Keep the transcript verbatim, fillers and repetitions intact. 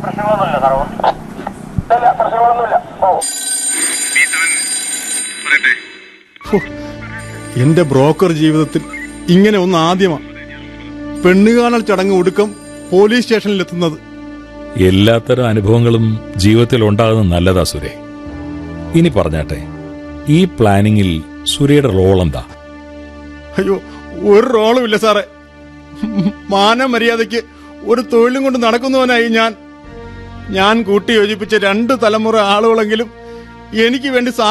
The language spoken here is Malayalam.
പ്രശ്നങ്ങളൊന്നുമില്ല സാറോ. ഇല്ല, പ്രശ്നങ്ങളൊന്നുമില്ല. ഓ എന്റെ ബ്രോക്കർ ജീവിതത്തിൽ ഇങ്ങനെ ഒന്ന് ആദ്യമാണ്. പെണ്ണുകാണൽ ചടങ്ങ് ഒടുക്കം പോലീസ് സ്റ്റേഷനിലെത്തുന്നത്. എല്ലാത്തരം അനുഭവങ്ങളും ജീവിതത്തിൽ ഉണ്ടാകുന്നത് നല്ലതാ സുരേ. ഇനി പറഞ്ഞാട്ടെ, ഈ പ്ലാനിങ്ങിൽ സുരയുടെ റോൾ എന്താ? അയ്യോ, ഒരു റോളും ഇല്ല സാറേ. മാനമര്യാദയ്ക്ക് ഒരു തൊഴിലും കൊണ്ട് നടക്കുന്നവനായി ഞാൻ. ഞാൻ കൂട്ടി യോജിപ്പിച്ച രണ്ട് തലമുറ ആളുകളെങ്കിലും എനിക്ക് വേണ്ടി